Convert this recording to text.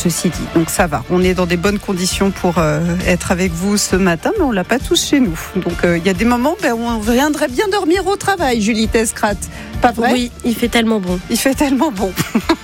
ceci dit. Donc ça va, on est dans des bonnes conditions pour être avec vous ce matin, mais on l'a pas tous chez nous. Donc il y a des moments où on viendrait bien dormir au travail, Julie Tescrat. Pas vrai ? Oui, il fait tellement bon. Il fait tellement bon.